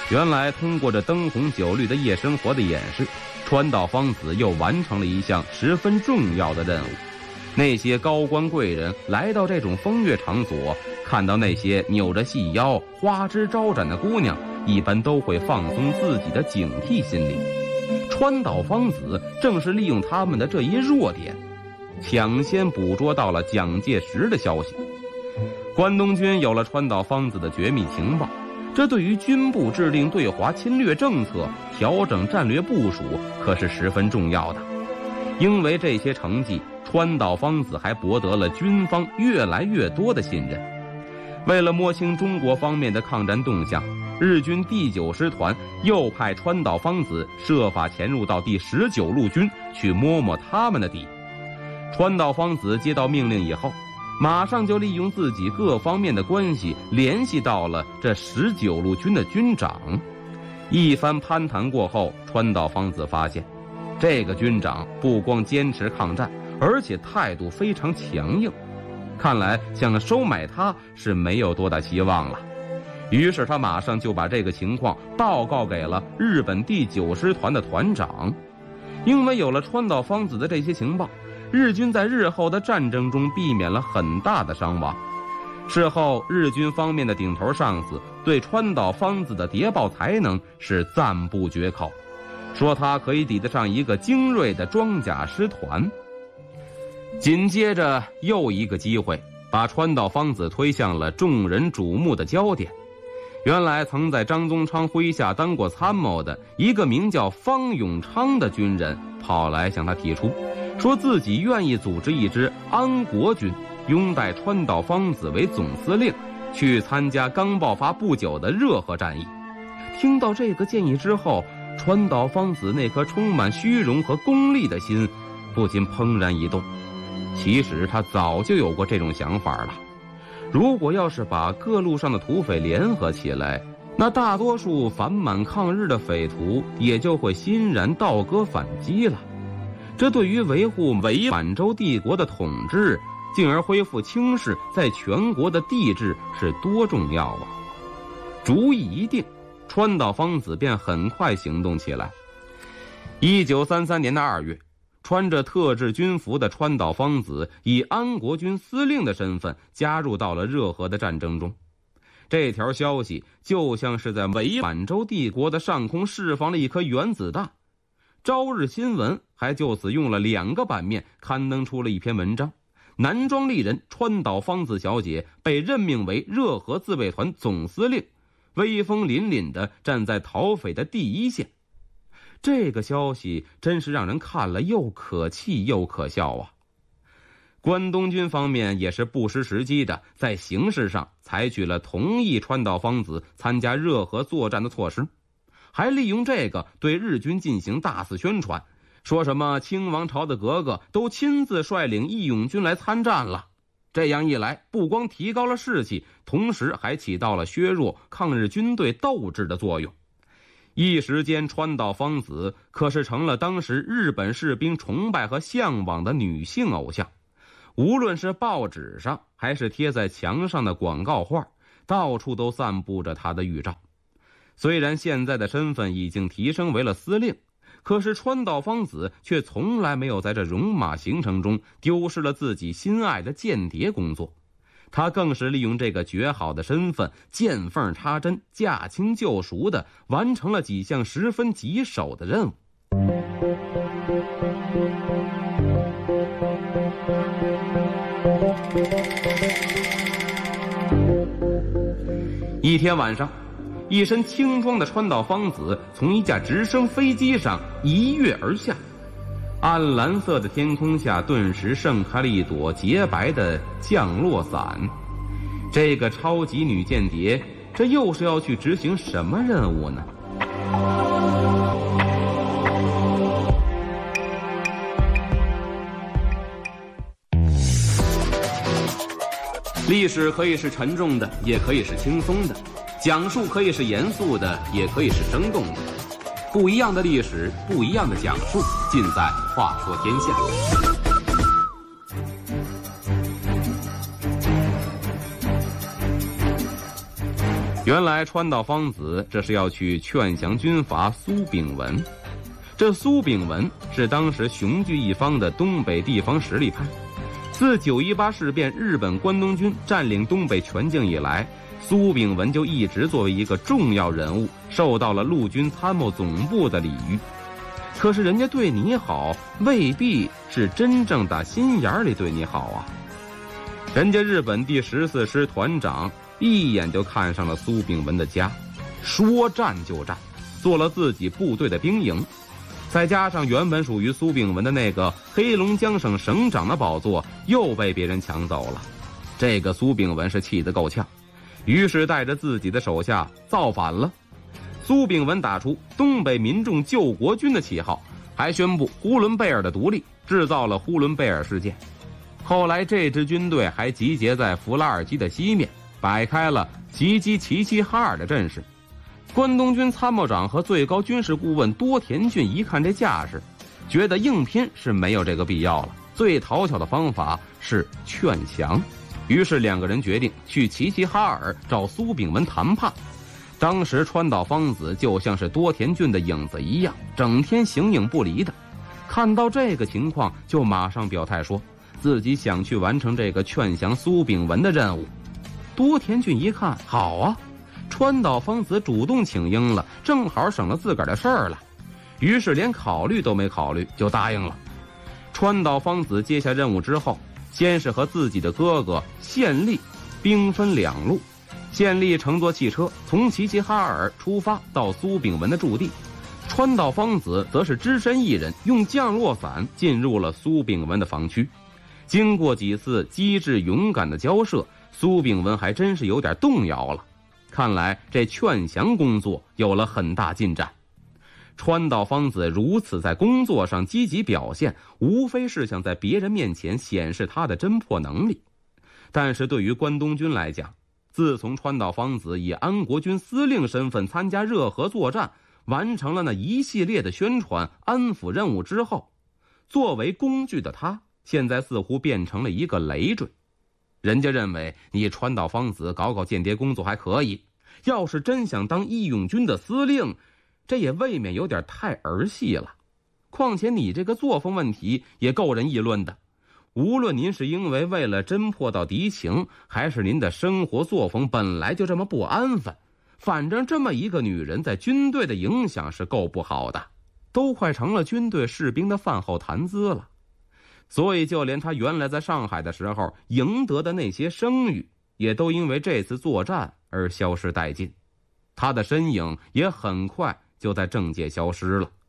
原来通过这灯红酒绿的夜生活的演示，川岛芳子又完成了一项十分重要的任务。那些高官贵人来到这种风月场所，看到那些扭着细腰花枝招展的姑娘，一般都会放松自己的警惕心理。川岛芳子正是利用他们的这一弱点，抢先捕捉到了蒋介石的消息。关东军有了川岛芳子的绝密情报，这对于军部制定对华侵略政策、调整战略部署可是十分重要的。因为这些成绩，川岛芳子还博得了军方越来越多的信任。为了摸清中国方面的抗战动向，日军第9师团又派川岛芳子设法潜入到第19路军去摸摸他们的底。川岛芳子接到命令以后，马上就利用自己各方面的关系联系到了这19路军的军长。一番攀谈过后，川岛芳子发现这个军长不光坚持抗战，而且态度非常强硬，看来想收买他是没有多大希望了。于是他马上就把这个情况报告给了日本第9师团的团长。因为有了川岛芳子的这些情报，日军在日后的战争中避免了很大的伤亡。事后日军方面的顶头上司对川岛芳子的谍报才能是赞不绝口，说他可以抵得上一个精锐的装甲师团。紧接着又一个机会把川岛芳子推向了众人瞩目的焦点。原来曾在张宗昌麾下当过参谋的一个名叫方永昌的军人跑来向他提出，说自己愿意组织一支安国军，拥戴川岛芳子为总司令，去参加刚爆发不久的热河战役。听到这个建议之后，川岛芳子那颗充满虚荣和功利的心不禁怦然一动。其实他早就有过这种想法了。如果要是把各路上的土匪联合起来，那大多数反满抗日的匪徒也就会欣然倒戈反击了。这对于维护伪满洲帝国的统治，进而恢复清室在全国的帝制是多重要啊！主意一定，川岛芳子便很快行动起来。1933年的2月，穿着特制军服的川岛芳子以安国军司令的身份加入到了热河的战争中。这条消息就像是在伪满洲帝国的上空释放了一颗原子弹。朝日新闻还就此用了2个版面刊登出了一篇文章，男装丽人川岛芳子小姐被任命为热河自卫团总司令，威风凛凛地站在讨匪的第一线。这个消息真是让人看了又可气又可笑啊！关东军方面也是不失时机的，在形势上采取了同意川岛芳子参加热河作战的措施，还利用这个对日军进行大肆宣传，说什么清王朝的格格都亲自率领义勇军来参战了。这样一来，不光提高了士气，同时还起到了削弱抗日军队斗志的作用。一时间，川岛芳子可是成了当时日本士兵崇拜和向往的女性偶像。无论是报纸上还是贴在墙上的广告画，到处都散布着她的预兆。虽然现在的身份已经提升为了司令，可是川岛芳子却从来没有在这戎马行程中丢失了自己心爱的间谍工作。他更是利用这个绝好的身份，见缝插针、驾轻就熟地完成了几项十分棘手的任务。一天晚上，一身轻装的川岛芳子从一架直升飞机上一跃而下，暗蓝色的天空下顿时盛开了一朵洁白的降落伞。这个超级女间谍，这又是要去执行什么任务呢？历史可以是沉重的，也可以是轻松的；讲述可以是严肃的，也可以是生动的。不一样的历史，不一样的讲述，尽在《话说天下》。 原来川岛芳子这是要去劝降军阀苏炳文。这苏炳文是当时雄踞一方的东北地方实力派。自918事变日本关东军占领东北全境以来，苏炳文就一直作为一个重要人物，受到了陆军参谋总部的礼遇。可是人家对你好，未必是真正打心眼里对你好啊。人家日本第14师团长一眼就看上了苏炳文的家，说战就战，做了自己部队的兵营。再加上原本属于苏炳文的那个黑龙江省省长的宝座又被别人抢走了，这个苏炳文是气得够呛，于是带着自己的手下造反了。苏炳文打出东北民众救国军的旗号，还宣布呼伦贝尔的独立，制造了呼伦贝尔事件。后来这支军队还集结在弗拉尔基的西面，摆开了袭击齐齐哈尔的阵势。关东军参谋长和最高军事顾问多田骏一看这架势，觉得硬拼是没有这个必要了，最讨巧的方法是劝降。于是两个人决定去齐齐哈尔找苏炳文谈判。当时川岛芳子就像是多田骏的影子一样，整天形影不离的。看到这个情况，就马上表态说自己想去完成这个劝降苏炳文的任务。多田骏一看，好啊，川岛芳子主动请缨了，正好省了自个儿的事儿了，于是连考虑都没考虑就答应了。川岛芳子接下任务之后，先是和自己的哥哥县立兵分两路，县立乘坐汽车从齐齐哈尔出发到苏炳文的驻地，川岛芳子则是只身一人用降落伞进入了苏炳文的防区。经过几次机智勇敢的交涉，苏炳文还真是有点动摇了。看来这劝降工作有了很大进展。川岛芳子如此在工作上积极表现，无非是想在别人面前显示他的侦破能力。但是对于关东军来讲，自从川岛芳子以安国军司令身份参加热河作战，完成了那一系列的宣传安抚任务之后，作为工具的他现在似乎变成了一个累赘。人家认为你川岛芳子搞搞间谍工作还可以，要是真想当义勇军的司令，这也未免有点太儿戏了。况且你这个作风问题也够人议论的，无论您是因为为了侦破到敌情，还是您的生活作风本来就这么不安分，反正这么一个女人在军队的影响是够不好的，都快成了军队士兵的饭后谈资了。所以就连他原来在上海的时候赢得的那些声誉，也都因为这次作战而消失殆尽。他的身影也很快就在政界消失了。